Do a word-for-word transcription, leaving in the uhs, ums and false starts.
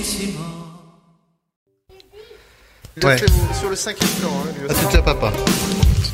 Il a Ouais. fait au- sur le cinquième plan. Hein, lui Ah, aussi. c'est déjà papa.